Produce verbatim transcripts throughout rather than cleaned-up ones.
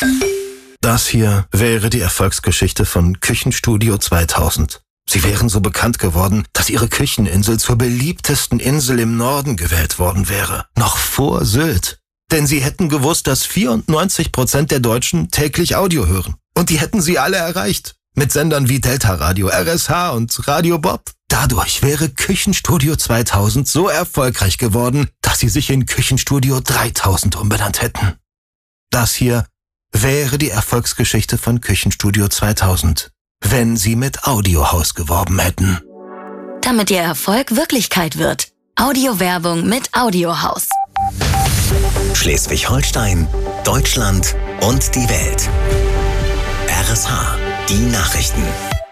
Das hier wäre die Erfolgsgeschichte von Küchenstudio zweitausend. Sie wären so bekannt geworden, dass ihre Kücheninsel zur beliebtesten Insel im Norden gewählt worden wäre. Noch vor Sylt. Denn sie hätten gewusst, dass vierundneunzig Prozent der Deutschen täglich Audio hören. Und die hätten sie alle erreicht. Mit Sendern wie Delta Radio, R S H und Radio Bob. Dadurch wäre Küchenstudio zweitausend so erfolgreich geworden, dass sie sich in Küchenstudio dreitausend umbenannt hätten. Das hier wäre die Erfolgsgeschichte von Küchenstudio zweitausend, wenn sie mit Audiohaus geworben hätten. Damit ihr Erfolg Wirklichkeit wird. Audiowerbung mit Audiohaus. Schleswig-Holstein, Deutschland und die Welt. R S H, die Nachrichten.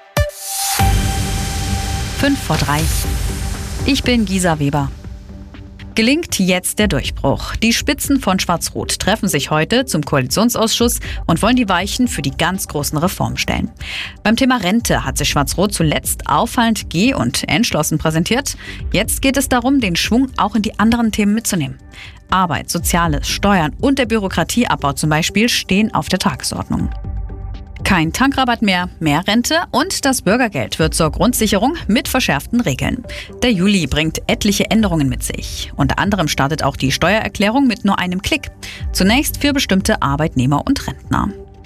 Fünf vor drei. Ich bin Gisa Weber. Gelingt jetzt der Durchbruch. Die Spitzen von Schwarz-Rot treffen sich heute zum Koalitionsausschuss und wollen die Weichen für die ganz großen Reformen stellen. Beim Thema Rente hat sich Schwarz-Rot zuletzt auffallend geh- und entschlossen präsentiert. Jetzt geht es darum, den Schwung auch in die anderen Themen mitzunehmen. Arbeit, Soziales, Steuern und der Bürokratieabbau zum Beispiel stehen auf der Tagesordnung. Kein Tankrabatt mehr, mehr Rente und das Bürgergeld wird zur Grundsicherung mit verschärften Regeln. Der Juli bringt etliche Änderungen mit sich. Unter anderem startet auch die Steuererklärung mit nur einem Klick. Zunächst für bestimmte Arbeitnehmer und Rentner.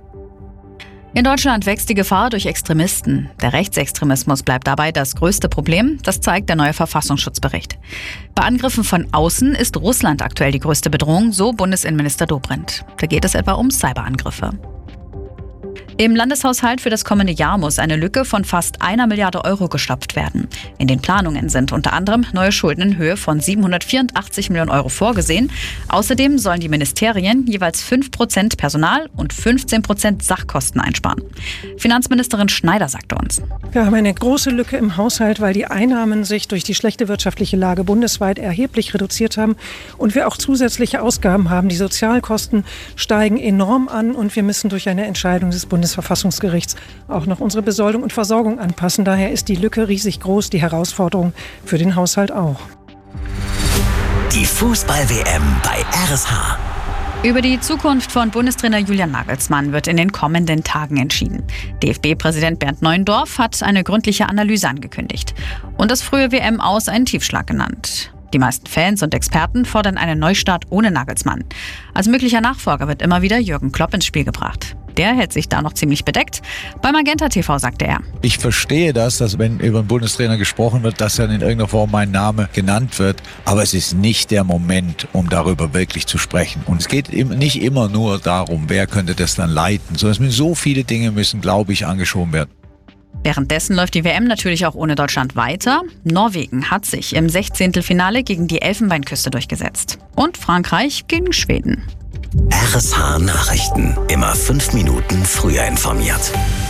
In Deutschland wächst die Gefahr durch Extremisten. Der Rechtsextremismus bleibt dabei das größte Problem, das zeigt der neue Verfassungsschutzbericht. Bei Angriffen von außen ist Russland aktuell die größte Bedrohung, so Bundesinnenminister Dobrindt. Da geht es etwa um Cyberangriffe. Im Landeshaushalt für das kommende Jahr muss eine Lücke von fast einer Milliarde Euro gestopft werden. In den Planungen sind unter anderem neue Schulden in Höhe von siebenhundertvierundachtzig Millionen Euro vorgesehen. Außerdem sollen die Ministerien jeweils fünf Prozent Personal- und fünfzehn Prozent Sachkosten einsparen. Finanzministerin Schneider sagte uns: Wir haben eine große Lücke im Haushalt, weil die Einnahmen sich durch die schlechte wirtschaftliche Lage bundesweit erheblich reduziert haben und wir auch zusätzliche Ausgaben haben. Die Sozialkosten steigen enorm an und wir müssen durch eine Entscheidung des Bundes Bundesverfassungsgerichts auch noch unsere Besoldung und Versorgung anpassen. Daher ist die Lücke riesig groß, die Herausforderung für den Haushalt auch. Die Fußball-W M bei R S H. Über die Zukunft von Bundestrainer Julian Nagelsmann wird in den kommenden Tagen entschieden. D F B-Präsident Bernd Neuendorf hat eine gründliche Analyse angekündigt und das frühe W M-Aus einen Tiefschlag genannt. Die meisten Fans und Experten fordern einen Neustart ohne Nagelsmann. Als möglicher Nachfolger wird immer wieder Jürgen Klopp ins Spiel gebracht. Der hält sich da noch ziemlich bedeckt. Bei Magenta T V sagte er: Ich verstehe das, dass wenn über einen Bundestrainer gesprochen wird, dass dann in irgendeiner Form mein Name genannt wird. Aber es ist nicht der Moment, um darüber wirklich zu sprechen. Und es geht nicht immer nur darum, wer könnte das dann leiten, sondern es müssen so viele Dinge müssen, glaube ich, angeschoben werden. Währenddessen läuft die W M natürlich auch ohne Deutschland weiter. Norwegen hat sich im Sechzehntelfinale gegen die Elfenbeinküste durchgesetzt. Und Frankreich gegen Schweden. R S H Nachrichten. Immer fünf Minuten früher informiert.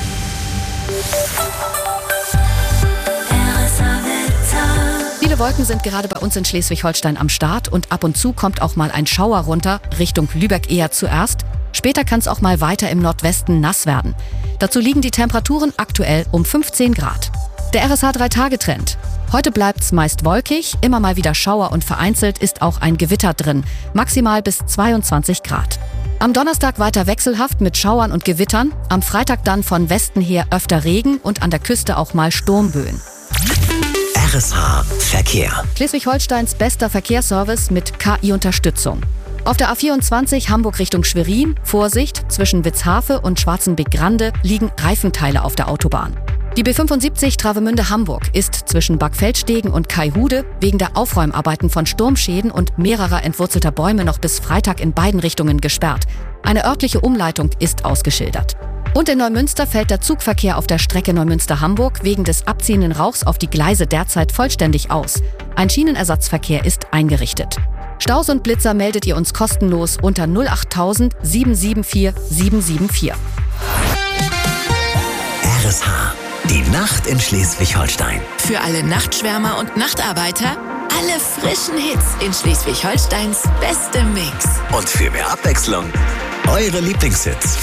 Viele Wolken sind gerade bei uns in Schleswig-Holstein am Start und ab und zu kommt auch mal ein Schauer runter, Richtung Lübeck eher zuerst. Später kann es auch mal weiter im Nordwesten nass werden. Dazu liegen die Temperaturen aktuell um fünfzehn Grad. Der R S H drei Tage Trend. Heute bleibt's meist wolkig, immer mal wieder Schauer und vereinzelt ist auch ein Gewitter drin, maximal bis zweiundzwanzig Grad. Am Donnerstag weiter wechselhaft mit Schauern und Gewittern, am Freitag dann von Westen her öfter Regen und an der Küste auch mal Sturmböen. R S H Verkehr. Schleswig-Holsteins bester Verkehrsservice mit K I-Unterstützung. Auf der A vierundzwanzig Hamburg Richtung Schwerin, Vorsicht, zwischen Witzhafe und Schwarzenbeck-Grande liegen Reifenteile auf der Autobahn. Die B fünfundsiebzig Travemünde-Hamburg ist zwischen Backfeldstegen und Kaihude wegen der Aufräumarbeiten von Sturmschäden und mehrerer entwurzelter Bäume noch bis Freitag in beiden Richtungen gesperrt. Eine örtliche Umleitung ist ausgeschildert. Und in Neumünster fällt der Zugverkehr auf der Strecke Neumünster-Hamburg wegen des abziehenden Rauchs auf die Gleise derzeit vollständig aus. Ein Schienenersatzverkehr ist eingerichtet. Staus und Blitzer meldet ihr uns kostenlos unter null acht tausend sieben sieben vier sieben sieben vier. R S H. Die Nacht in Schleswig-Holstein. Für alle Nachtschwärmer und Nachtarbeiter alle frischen Hits in Schleswig-Holsteins bestem Mix. Und für mehr Abwechslung, eure Lieblingshits